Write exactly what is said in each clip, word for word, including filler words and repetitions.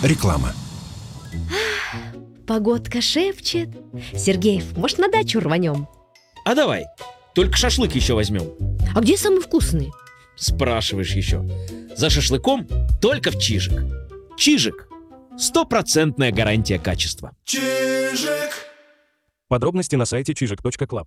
Реклама. Погодка шепчет. Сергеев, может, на дачу рванем? А давай, только шашлык еще возьмем. А где самый вкусный? Спрашиваешь еще. За шашлыком только в Чижик. Чижик. Стопроцентная гарантия качества. Чижик. Подробности на сайте чижик точка клаб.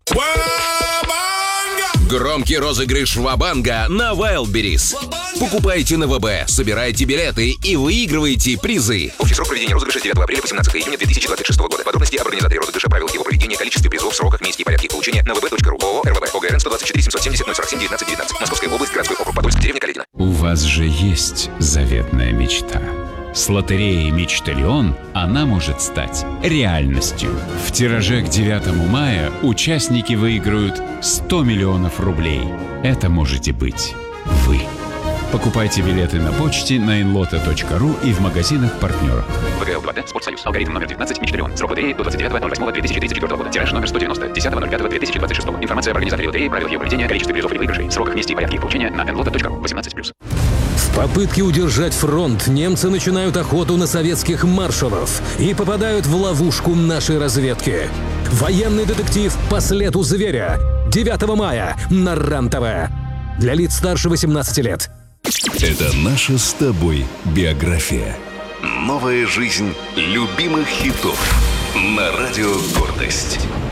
Громкий розыгрыш Ва-банга на Wildberries. Покупайте на ВБ, собирайте билеты и выигрывайте призы. Общий срок проведения розыгрыша с девятого апреля по семнадцатое июня две тысячи двадцать шестого года. Подробности об организаторе розыгрыша, правилах его проведения, количестве призов, сроках, месте и порядке их получения на вэ бэ точка ру. ООО РВБ. ОГРН сто двадцать четыре семьсот семьдесят ноль сорок семь девятнадцать девятнадцать. Московская область, городской округ Подольск, деревня Каледино. У вас же есть заветная мечта. С лотереей «Мечтальон» она может стать реальностью. В тираже к девятому мая участники выиграют сто миллионов рублей. Это можете быть вы. Покупайте билеты на почте на инлота точка ру и в магазинах-партнерах. ВГЛ два Д, Спортсоюз, алгоритм номер девятнадцать, Мечтальон. Срок лотереи до двадцать девятого ноль восьмого две тысячи тридцать четвёртого года. Тираж номер сто девяносто, десятого ноль пятого две тысячи двадцать шестого. Информация об организаторе лотереи, правилах ее проведения, количестве призов и выигрышей, сроках, месте и порядке их получения на инлота точка ру. восемнадцать плюс. В попытке удержать фронт немцы начинают охоту на советских маршалов и попадают в ловушку нашей разведки. Военный детектив «По следу зверя» девятого мая на РЕН-ТВ. Для лиц старше восемнадцати лет. Это наша с тобой биография. Новая жизнь любимых хитов на радио «Гордость».